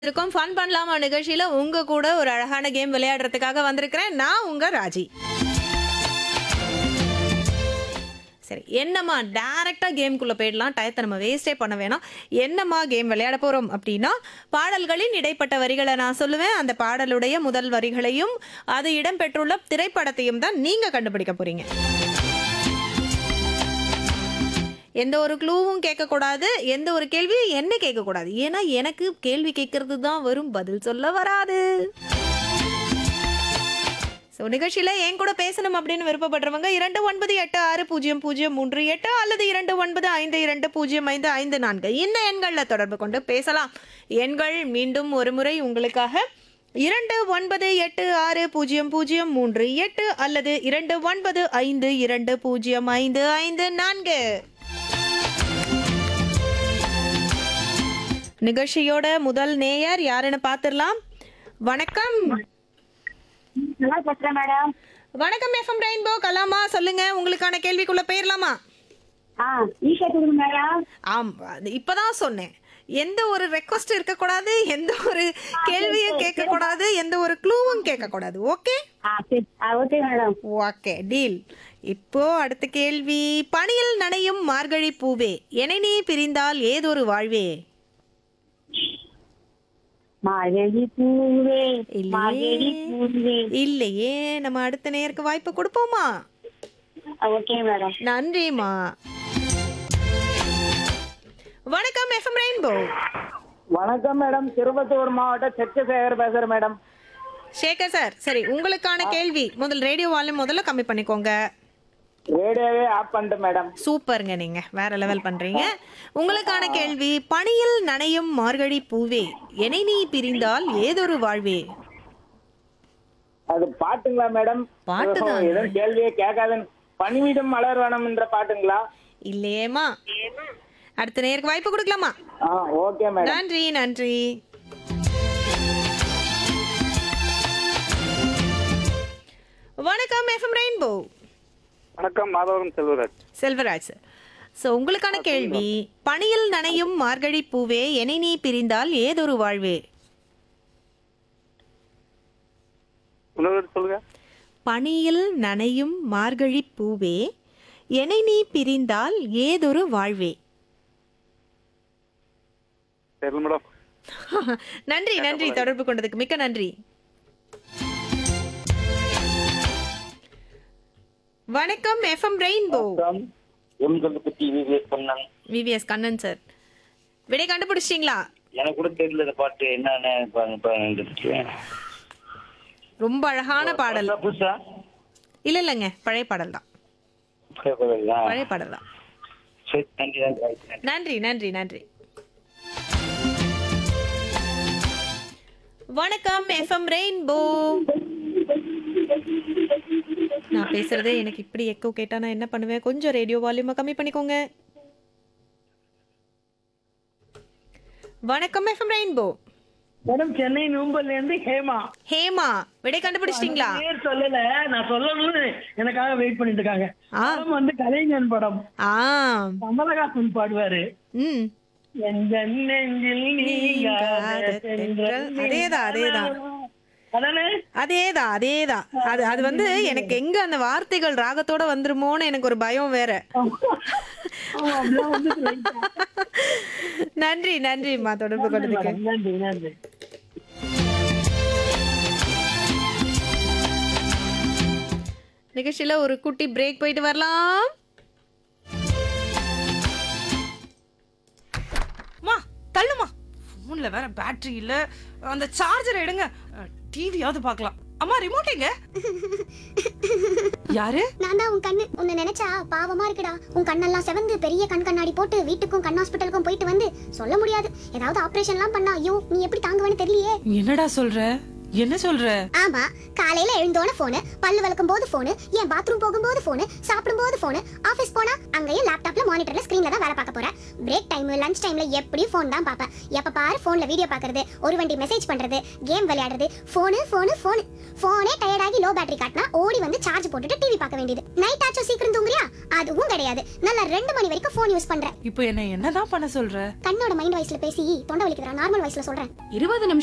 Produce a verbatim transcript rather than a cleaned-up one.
இருக்கோம் ஃபன் பண்ணலாமா நிகழ்ச்சியில உங்க கூட ஒரு அழகான கேம் விளையாடுறதுக்காக வந்திருக்கிறேன். நான் உங்க ராஜி. சரி, என்னம்மா டைரக்டா கேம்குள்ள போயிடலாம். டயத்தை நம்ம வேஸ்டே பண்ண வேணாம். என்னம்மா கேம் விளையாட போறோம் அப்படின்னா, பாடல்களின் இடைப்பட்ட வரிகளை நான் சொல்லுவேன். அந்த பாடலுடைய முதல் வரிகளையும் அது இடம்பெற்றுள்ள திரைப்படத்தையும் தான் நீங்க கண்டுபிடிக்க போறீங்க. எந்த ஒரு க்ளூவும் கேட்கக்கூடாது, எந்த ஒரு கேள்வியும் என்ன கேட்கக்கூடாது. ஏன்னா எனக்கு கேள்வி கேட்கறது தான் வரும், பதில் சொல்ல வராது. ஸோ நிகழ்ச்சியில் என் கூட பேசணும் அப்படின்னு விருப்பப்படுறவங்க இரண்டு ஒன்பது எட்டு ஆறு பூஜ்ஜியம் பூஜ்ஜியம் மூன்று எட்டு அல்லது இரண்டு ஒன்பது ஐந்து இரண்டு பூஜ்ஜியம் ஐந்து ஐந்து நான்கு இந்த எண்களில் தொடர்பு கொண்டு பேசலாம். எண்கள் மீண்டும் ஒரு முறை உங்களுக்காக இரண்டு ஒன்பது எட்டு ஆறு பூஜ்ஜியம் பூஜ்ஜியம் மூன்று எட்டு அல்லது இரண்டு ஒன்பது ஐந்து இரண்டு பூஜ்ஜியம் ஐந்து ஐந்து நான்கு. நிகழ்ச்சியோட முதல் நேயர் யாருன்னு பார்த்துடலாம். வணக்கம். நல்லா பேசுறேன் மேடம். வணக்கம் எஃப்எம் ரெயின்போ கலாமா, சொல்லுங்க. உங்களுக்கான கேள்விக்குள்ள போயிடலாமா? ஆ ஈஸியா கொடுங்க மேடம். ஆம், அது இப்பதான் சொன்னேன். எந்த ஒரு ரெக்வஸ்ட் இருக்கக்கூடாது, எந்த ஒரு கேள்வியும் கேட்கக்கூடாது, எந்த ஒரு க்ளூவும் கேட்கக்கூடாது. ஓகே ஆ சரி, ஆ ஓகே மேடம். Okay deal. இப்போ அடுத்த கேள்வி. பனியில் நனையும் மார்கழி பூவே, என்னை நீ பிரிந்தால் ஏதொரு வாழ்வே. மார்கழி பூவே இல்லையே. மார்கழி பூவே. இல்லையே, நம்ம அடுத்த நேருக்கு வாய்ப்பு கொடுப்போமா? ஆ, ஓகே மேடம். நன்றிமா. வணக்கம் எஃப்எம் ரெயின்போ. வணக்கம் மேடம். திருப்பத்தூர் மாவட்டம் சத்தியசேகர் பேசுறேன் மேடம். சேகர் சார், சரி உங்களுக்கான கேள்வி. முதல் ரேடியோ வால்யூம் முதல்ல கம்மி பண்ணிக்கோங்க. ரேடியோவே ஆஃப் பண்ணிட்டேன் மேடம். சூப்பருங்க, நீங்க வேற லெவல் பண்றீங்க. உங்களுக்கான கேள்வி. பனியில் நனையும் மார்கழி பூவே, என்னை நீ பிரிந்தால் ஏதொரு வாழ்வே. அது பாட்டுங்களா மேடம்? பாட்டுதான். ஏதோ கேள்வியே கேட்காதன் பனிவிடும் மலர் வனம் என்ற பாட்டுங்களா? இல்லையேமா. அடுத்த நேருக்கு வாய்ப்பு கொடுக்கலாமா? ஆ ஓகே மேடம். நன்றி நன்றி. வணக்கம் எஃப்எம் ரெயின்போ. வணக்கம், மாதவரம் செல்வராஜ். செல்வராஜ் சார். ஸோ உங்களுக்கான கேள்வி. பனியில் நனையும் மார்கழி பூவே, என்னை நீ பிரிந்தால் ஏதொரு வாழ்வே. இன்னொரு சொல்லுங்க. பனியில் நனையும் மார்கழி பூவே, என்னை நீ பிரிந்தால் ஏதொரு வாழ்வே. சரி மேடம். நன்றி நன்றி, தொடர்பு கொண்டதுக்கு மிக்க நன்றி. வணக்கம் FM rainbow. Emkalpatti VVS Kannan. VVS Kannan sir, விடை கண்டுபிடிச்சிட்டீங்களா? எனக்கு கூட தெரியல இந்த பாட்டு என்னன்னு. இப்ப- இப்ப கண்டுபிடிச்சேன். ரொம்ப அழகான பாடல். புதுசா இல்ல இல்லைங்க, பழைய பாடல் தான். கேட்கவில்லையா? பழைய பாடல் தான். சரி, நன்றி நன்றி. நன்றி நன்றி நன்றி. வணக்கம் எஃப்எம் ரெயின்போ. நான் பேசுறதே எனக்கு இப்படி எக்கோ கேட்டா நான் என்ன பண்ணுவேன்? கொஞ்சம் ரேடியோ வால்யூமை கம்மி பண்ணிக்கோங்க. வணக்கம் எஃப்எம் ரெயின்போ. மேடம், சென்னை நூம்பல்ல இருந்து ஹேமா. ஹேமா, விடை கண்டுபிடிச்சிட்டீங்களா? பேர் சொல்லல, நான் சொல்லணும்னு எனக்காக வெயிட் பண்ணிட்டு இருக்காங்க. ஆ. படம் வந்து கலைஞன் படம். ஆ. கமலஹாசன் பாடுவாரு. ம். எந்த நெஞ்சில் நீங்காத தென்றல் அதேதான், அதேதான். அதானே? அதேதான் அதேதான். அது அது வந்து எனக்கு எங்க அந்த வார்த்தைகள் ராகத்தோட வந்துருமோன்னு எனக்கு ஒரு பயம் வேற. ஆமா, அப்படிலாம் வந்துச்சு லைட்டா. நன்றி நன்றிம்மா, தொடர்பு கொண்டதுக்கு. நன்றி நன்றி. நிகழ்ச்சியில ஒரு குட்டி பிரேக் போயிட்டு வரலாம். மா தள்ளுமா, ஃபோன்ல வேற பேட்டரி இல்ல. அந்த சார்ஜர் எடுங்க, டிவியாவது பார்க்கலாம். அம்மா ரிமோட் எங்க? யாரு? நான் தான் உன் கண்ணு. உன்னை நினைச்சா பாவமா இருக்குடா. உன் கண்ணெல்லாம் செவந்து பெரிய கண் கண்ணாடி போட்டு வீட்டுக்கும் கண் ஹாஸ்பிட்டலுக்கும் போயிட்டு வந்து சொல்ல முடியாது. ஏதாவது ஆபரேஷன்லாம் பண்ணா ஐயோ நீ எப்படி தாங்குவேன்னு தெரியலையே. என்னடா சொல்ற? என்ன சொல்ற? ஆமா, காலையில எழுந்தோன போனு, பல்லு விளக்கும் போது போனு, என் பாத்ரூம் போகும்போது போனு, சாப்பிடும் போது போனு, ஆபீஸ் போனா அங்கேயும் லேப்டாப்ல மானிட்டர்ல ஸ்கிரீன்ல தான் வேலை பார்க்க போறேன். பிரேக் டைம், லஞ்ச் டைம்ல எப்படியும் போன் தான் பாப்பேன். எப்ப பாரு போன்ல வீடியோ பார்க்கிறது, ஒரு வண்டி மெசேஜ் பண்றது, கேம் விளையாடுறது, போனு போனு போனு. போனே டயர்டாகி லோ பேட்டரி காட்டினா ஓடி வந்து சார்ஜ் போட்டுட்டு டிவி பார்க்க வேண்டியது. நைட் ஆச்சும் சீக்கிரம் தூங்குறியா? அதுவும் கிடையாது. நல்லா ரெண்டு மணி வரைக்கும் போன் யூஸ் பண்றேன். இப்போ என்ன என்னதான் பண்ண சொல்ற? கண்ணோட மைண்ட் வாய்ஸ்ல பேசி தொண்டை வலிக்குதுடா, நார்மல் வாய்ஸ்ல சொல்றேன். இருபது நிமிஷம்